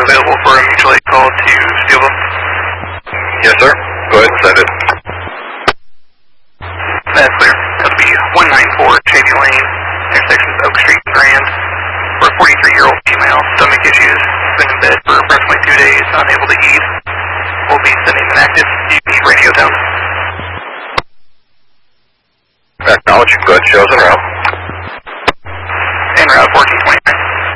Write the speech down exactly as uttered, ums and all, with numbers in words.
available for a mutual aid call to Steelville? Yes, sir. Go ahead and send it. That's clear. That'll be one ninety-four Shady Lane, intersection of Oak Street and Grand, for a forty-three-year-old female, stomach issues, been in bed for approximately two days, unable to eat. We'll be sending an active U P radio down. Acknowledge. Go ahead, shows en route.